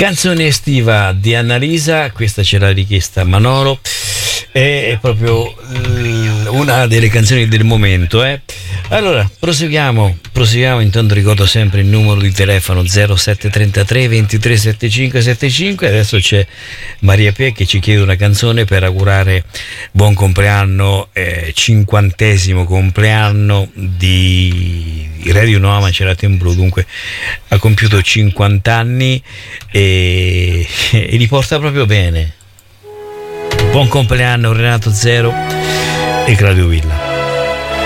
Canzone estiva di Annalisa, questa ce l'ha richiesta Manolo, è proprio una delle canzoni del momento. Allora, proseguiamo, intanto ricordo sempre il numero di telefono 0733 23 75 75. Adesso c'è Maria Pia che ci chiede una canzone per augurare buon compleanno, 50° compleanno di Radio Nuova Macerata in Blu, dunque ha compiuto 50 anni e li porta proprio bene. Buon compleanno Renato Zero e Claudio Villa.